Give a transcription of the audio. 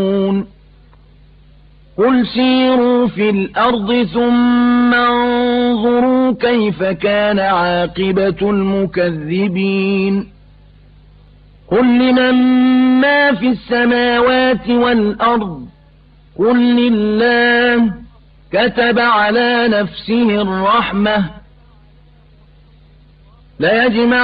قل سيروا في الأرض ثم انظروا كيف كان عاقبة المكذبين قل لمن ما في السماوات والأرض قل لله كتب على نفسه الرحمة ليجمع